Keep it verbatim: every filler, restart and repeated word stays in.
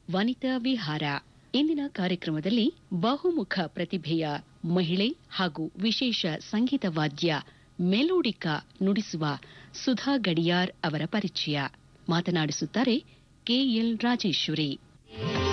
ವನಿತಾ ವಿಹಾರ. ಇಂದಿನ ಕಾರ್ಯಕ್ರಮದಲ್ಲಿ ಬಹುಮುಖ ಪ್ರತಿಭೆಯ ಮಹಿಳೆ ಹಾಗೂ ವಿಶೇಷ ಸಂಗೀತ ವಾದ್ಯ ಮೆಲೋಡಿಕಾ ನುಡಿಸುವ ಸುಧಾ ಗಡಿಯಾರ್ ಅವರ ಪರಿಚಯ. ಮಾತನಾಡಿಸುತ್ತಾರೆ ಕೆಎಲ್ ರಾಜೇಶ್ವರಿ.